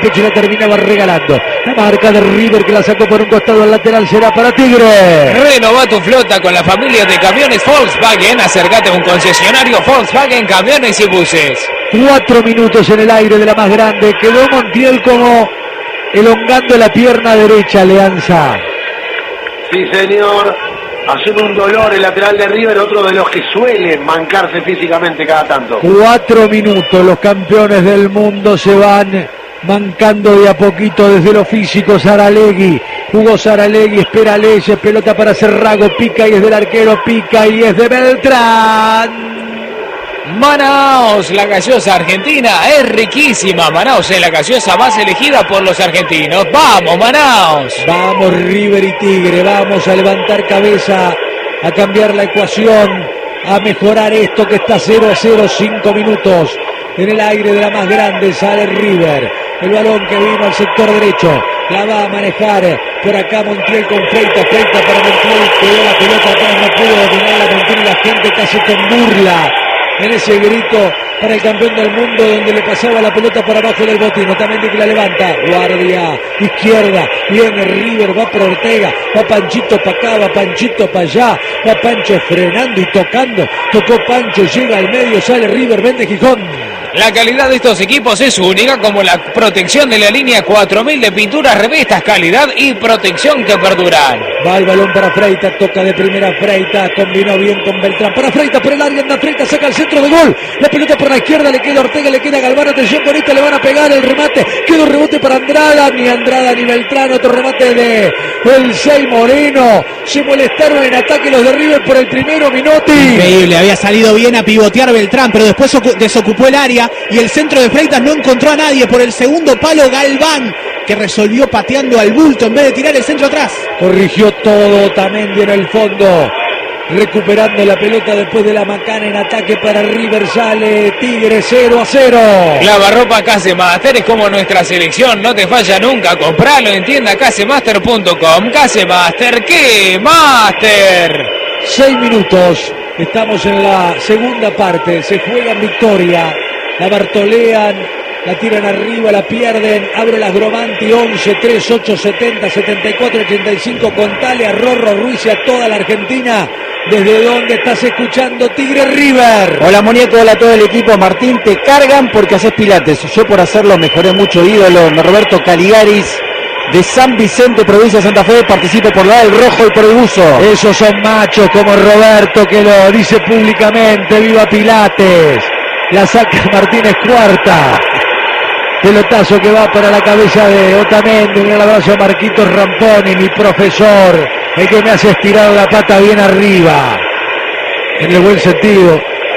pecho y la terminaba regalando. La marca de River que la sacó por un costado al lateral será para Tigre. Renová tu flota con la familia de camiones Volkswagen. Acércate a un concesionario Volkswagen Camiones y Buses. 4 minutos en el aire de la más grande. Quedó Montiel como elongando la pierna derecha, Leanza. Sí, señor. Asume un dolor el lateral de River, otro de los que suele mancarse físicamente cada tanto. 4 minutos, los campeones del mundo se van mancando de a poquito desde lo físico. Saralegui, jugó Saralegui, espera Leyes, pelota para Cerrago, pica y es del arquero, pica y es de Beltrán. Manaos, la gaseosa argentina es riquísima. Manaos es la gaseosa más elegida por los argentinos. ¡Vamos, Manaos! Vamos, River y Tigre, vamos a levantar cabeza, a cambiar la ecuación, a mejorar esto que está 0-0, 5 minutos. En el aire de la más grande sale River. El balón que vino al sector derecho. La va a manejar por acá Montiel con Freitas. Freitas para Montiel. Quedó la pelota atrás, no pudo dominarla Montiel y la gente casi con burla. En ese grito para el campeón del mundo donde le pasaba la pelota por abajo del botín. Otamendi que la levanta, guardia izquierda, viene River, va por Ortega, va Panchito para acá, va Panchito para allá, va Pancho frenando y tocando, tocó Pancho, llega al medio, sale River, vende Gijón. La calidad de estos equipos es única, como la protección de la línea 4000 de pinturas, revistas, calidad y protección que perduran. Va el balón para Freitas, toca de primera Freitas, combinó bien con Beltrán. Para Freitas, por el área anda Freitas, saca el centro de gol. La pelota por la izquierda, le queda Ortega, le queda Galván, atención con esto, le van a pegar el remate. Quedó rebote para Andrada ni Beltrán, otro remate de el 6 Moreno. Se molestaron en ataque los de River por el primero, Minotti. Increíble, había salido bien a pivotear Beltrán, pero después desocupó el área y el centro de Freitas no encontró a nadie. Por el segundo palo Galván, que resolvió pateando al bulto en vez de tirar el centro atrás. Corrigió todo Otamendi en el fondo, recuperando la pelota después de la macana en ataque para River. Sale Tigre 0-0. Lavarropa Casemaster es como nuestra selección, no te falla nunca. Compralo en tienda casemaster.com. Casemaster, ¿qué? ¡Master! 6 minutos, estamos en la segunda parte, se juegan victoria. La bartolean, la tiran arriba, la pierden, abre las Gromanti 11, 3, 8, 70, 74, 85, contale a Rorro Ruiz y a toda la Argentina. ¿Desde dónde estás escuchando Tigre River? Hola muñeco, hola a todo el equipo. Martín, te cargan porque haces pilates. Yo por hacerlo mejoré mucho, ídolo. Roberto Caligaris de San Vicente, provincia de Santa Fe, participo por la del rojo y por el buzo. Esos son machos como Roberto que lo dice públicamente. ¡Viva Pilates! La saca Martínez Cuarta. Pelotazo que va para la cabeza de Otamendi. Un abrazo a Marquitos Ramponi, mi profesor, el que me hace estirar la pata bien arriba, en el buen sentido.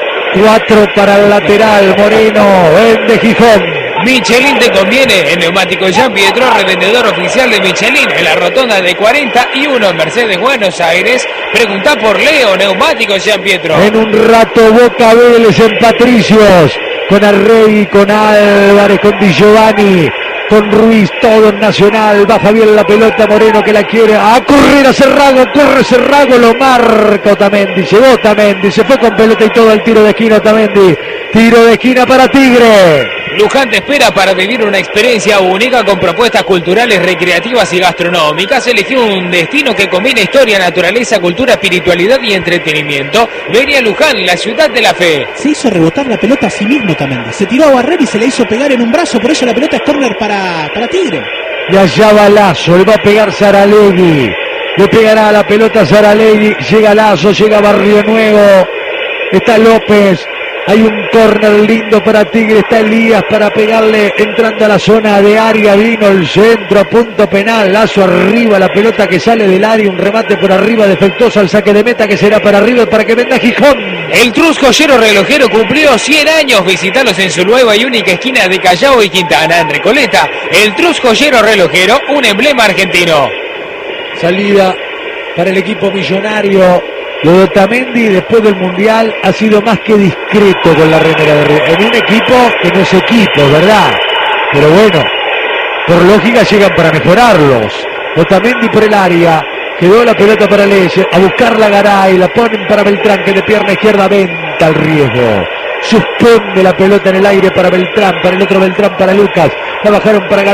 4 para el lateral, Moreno, vende Gijón. Michelin te conviene. En Neumático Jean Pietro, revendedor oficial de Michelin en la rotonda de 41 en Mercedes, Buenos Aires. Preguntá por Leo, Neumático Jean Pietro. En un rato Boca Vélez en Patricios, con Arrey, con Álvarez, con Di Giovanni, con Ruiz, todo en Nacional. Baja bien la pelota Moreno que la quiere a correr a Cerrago, corre Cerrago, lo marca Otamendi, llegó Otamendi, se fue con pelota y todo el tiro de esquina Otamendi. Tiro de esquina para Tigre. Luján te espera para vivir una experiencia única con propuestas culturales, recreativas y gastronómicas. Elegí un destino que combina historia, naturaleza, cultura, espiritualidad y entretenimiento. Vení a Luján, la ciudad de la fe. Se hizo rebotar la pelota a sí mismo también. Se tiró a barrer y se la hizo pegar en un brazo. Por eso la pelota es córner para Tigre. Y allá va Lazo, le va a pegar Saralegui. Le pegará a la pelota Saralegui. Llega Lazo, llega Barrio Nuevo. Está López. Hay un córner lindo para Tigre, está Elías para pegarle entrando a la zona de área, vino el centro, punto penal, Lazo arriba, la pelota que sale del área, un remate por arriba defectuoso al saque de meta que será para River para que venda Gijón. El Trus Joyero Relojero cumplió 100 años, visitalos en su nueva y única esquina de Callao y Quintana, en Recoleta. El Trus Joyero Relojero, un emblema argentino. Salida para el equipo millonario. Lo de Otamendi después del Mundial ha sido más que discreto con la remera de River. En un equipo que no es equipo, ¿verdad? Pero bueno, por lógica llegan para mejorarlos. Otamendi por el área, quedó la pelota para Leyes, a buscar la Garay, la ponen para Beltrán que de pierna izquierda venta el riesgo. Suspende la pelota en el aire para Beltrán, para el otro Beltrán, para Lucas. La bajaron para